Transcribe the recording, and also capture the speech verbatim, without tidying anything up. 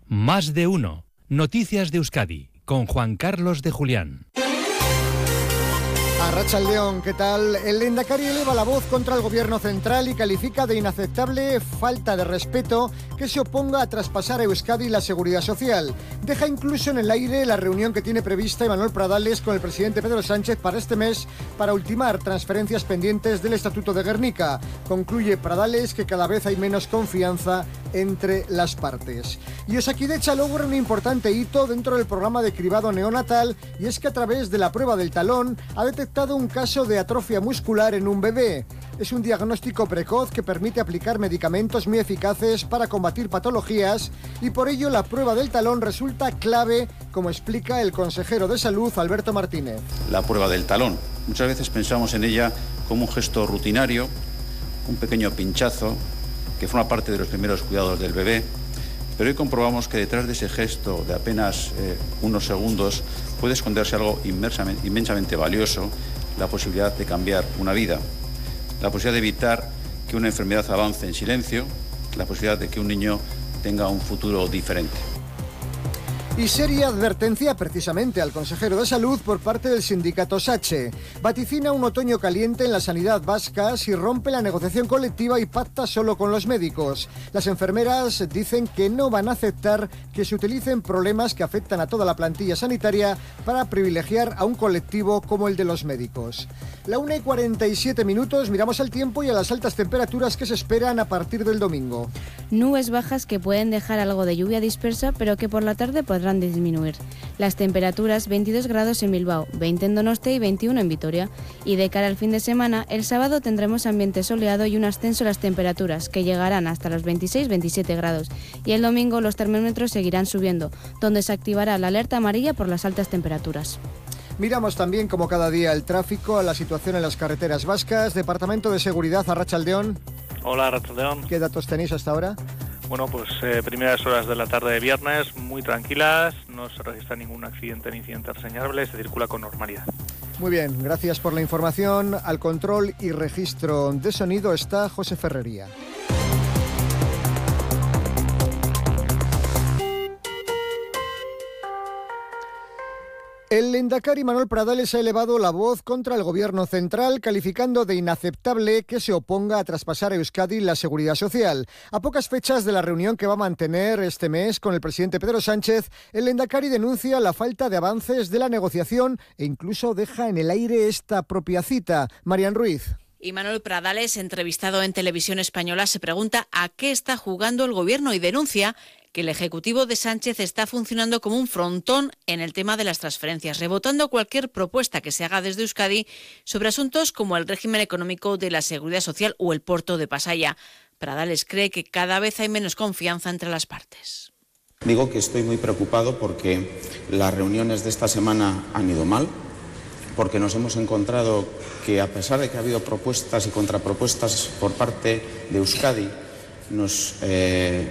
Más de uno. Noticias de Euskadi, con Juan Carlos de Julián. Arratsaldeon, ¿qué tal? El Lehendakari eleva la voz contra el gobierno central y califica de inaceptable falta de respeto que se oponga a traspasar a Euskadi la seguridad social. Deja incluso en el aire la reunión que tiene prevista Imanol Pradales con el presidente Pedro Sánchez para este mes para ultimar transferencias pendientes del Estatuto de Gernika. Concluye Pradales que cada vez hay menos confianza entre las partes. Y Osakidetza logra un importante hito dentro del programa de cribado neonatal, y es que a través de la prueba del talón ha detectado un caso de atrofia muscular en un bebé. Es un diagnóstico precoz que permite aplicar medicamentos muy eficaces para combatir patologías, y por ello la prueba del talón resulta clave, como explica el consejero de Salud, Alberto Martínez. La prueba del talón. Muchas veces pensamos en ella como un gesto rutinario, un pequeño pinchazo que forma parte de los primeros cuidados del bebé, pero hoy comprobamos que detrás de ese gesto de apenas eh, unos segundos puede esconderse algo inmensamente, inmensamente valioso, la posibilidad de cambiar una vida, la posibilidad de evitar que una enfermedad avance en silencio, la posibilidad de que un niño tenga un futuro diferente. Y seria advertencia precisamente al consejero de Salud por parte del sindicato SACHE. Vaticina un otoño caliente en la sanidad vasca si rompe la negociación colectiva y pacta solo con los médicos. Las enfermeras dicen que no van a aceptar que se utilicen problemas que afectan a toda la plantilla sanitaria para privilegiar a un colectivo como el de los médicos. La una y cuarenta y siete minutos, miramos al tiempo y a las altas temperaturas que se esperan a partir del domingo. Nubes bajas que pueden dejar algo de lluvia dispersa, pero que por la tarde podrán disminuir. Las temperaturas veintidós grados en Bilbao, veinte en Donostia y veintiuno en Vitoria. Y de cara al fin de semana, el sábado tendremos ambiente soleado y un ascenso en las temperaturas, que llegarán hasta los veintiséis a veintisiete grados. Y el domingo los termómetros seguirán subiendo, donde se activará la alerta amarilla por las altas temperaturas. Miramos también, como cada día, el tráfico, a la situación en las carreteras vascas. Departamento de Seguridad, Arratsaldeon. Hola, Arratsaldeon. ¿Qué datos tenéis hasta ahora? Bueno, pues eh, primeras horas de la tarde de viernes, muy tranquilas, no se registra ningún accidente ni incidente reseñable, se circula con normalidad. Muy bien, gracias por la información. Al control y registro de sonido está José Ferrería. El Lehendakari Imanol Pradales ha elevado la voz contra el gobierno central, calificando de inaceptable que se oponga a traspasar a Euskadi la seguridad social. A pocas fechas de la reunión que va a mantener este mes con el presidente Pedro Sánchez, el Lehendakari denuncia la falta de avances de la negociación e incluso deja en el aire esta propia cita. Marian Ruiz. Imanol Pradales, entrevistado en Televisión Española, se pregunta a qué está jugando el gobierno y denuncia que el Ejecutivo de Sánchez está funcionando como un frontón en el tema de las transferencias, rebotando cualquier propuesta que se haga desde Euskadi sobre asuntos como el régimen económico de la Seguridad Social o el puerto de Pasaia. Pradales cree que cada vez hay menos confianza entre las partes. Digo que estoy muy preocupado porque las reuniones de esta semana han ido mal, porque nos hemos encontrado que, a pesar de que ha habido propuestas y contrapropuestas por parte de Euskadi, nos, eh,